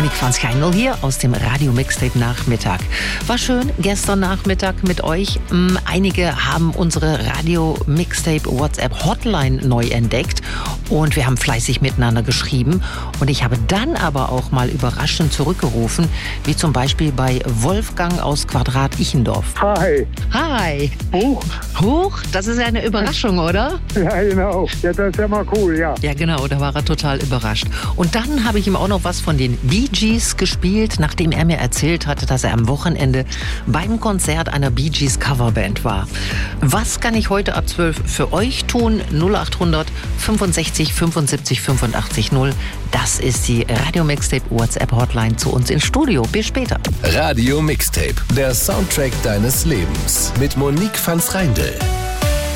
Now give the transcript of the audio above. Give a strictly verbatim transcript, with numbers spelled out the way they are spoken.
Monique van Schijndel hier aus dem Radio Mixtape Nachmittag. War schön gestern Nachmittag mit euch. Einige haben unsere Radio Mixtape WhatsApp Hotline neu entdeckt und wir haben fleißig miteinander geschrieben. Und ich habe dann aber auch mal überraschend zurückgerufen, wie zum Beispiel bei Wolfgang aus Quadrat Ichendorf. Hi. Hi. Huch. Huch, das ist ja eine Überraschung, oder? Ja, genau. Ja, das ist ja mal cool, ja. Ja, genau, da war er total überrascht. Und dann habe ich ihm auch noch was von den Bee Gees gespielt, nachdem er mir erzählt hatte, dass er am Wochenende beim Konzert einer Bee Gees Coverband war. Was kann ich heute ab zwölf für euch tun? null acht hundert fünfundsechzig fünfundsiebzig fünfundachtzig null. Das ist die Radio Mixtape WhatsApp Hotline zu uns ins Studio. Bis später. Radio Mixtape, der Soundtrack deines Lebens mit Monique van Schijndel.